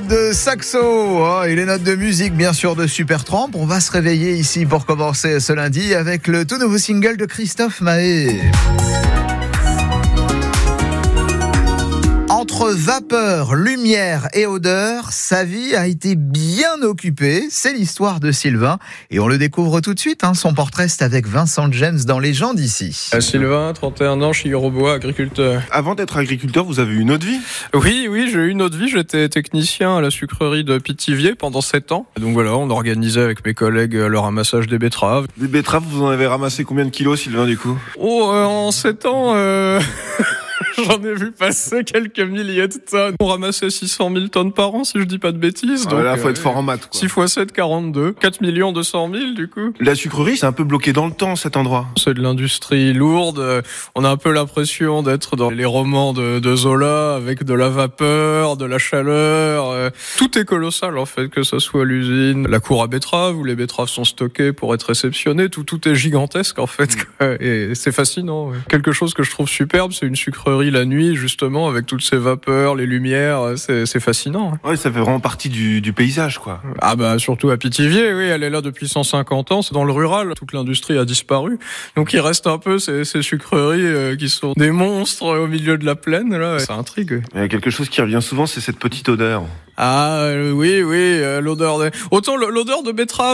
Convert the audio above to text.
de saxo, oh, et les notes de musique bien sûr de Supertramp. On va se réveiller ici pour commencer ce lundi avec le tout nouveau single de Christophe Maé. Entre vapeur, lumière et odeur, sa vie a été bien occupée. C'est l'histoire de Sylvain et on le découvre tout de suite. Son portrait, c'est avec Vincent James dans Les gens d'ici. Sylvain, 31 ans, Chilles-Grosbois, agriculteur. Avant d'être agriculteur, vous avez eu une autre vie ? Oui, j'ai eu une autre vie. J'étais technicien à la sucrerie de Pithiviers pendant 7 ans. Donc voilà, on organisait avec mes collègues le ramassage des betteraves. Des betteraves, vous en avez ramassé combien de kilos, Sylvain, du coup ? En 7 ans... J'en ai vu passer quelques milliers de tonnes. On ramassait 600 000 tonnes par an, si je dis pas de bêtises. Donc, là, faut être fort en maths, quoi. 6 x 7, 42. 4 200 000, du coup. La sucrerie, c'est un peu bloqué dans le temps, cet endroit. C'est de l'industrie lourde. On a un peu l'impression d'être dans les romans de Zola, avec de la vapeur, de la chaleur. Tout est colossal, en fait, que ce soit l'usine, la cour à betteraves, où les betteraves sont stockées pour être réceptionnées. Tout est gigantesque, en fait. Et c'est fascinant. Quelque chose que je trouve superbe, c'est une sucrerie la nuit, justement, avec toutes ces vapeurs, les lumières, c'est fascinant. Ouais, ça fait vraiment partie du paysage, quoi. Ah bah, surtout à Pithiviers, oui, elle est là depuis 150 ans, c'est dans le rural, toute l'industrie a disparu. Donc il reste un peu ces sucreries qui sont des monstres au milieu de la plaine, là, ça intrigue. Il y a quelque chose qui revient souvent, c'est cette petite odeur. Ah oui, l'odeur autant l'odeur de betterave,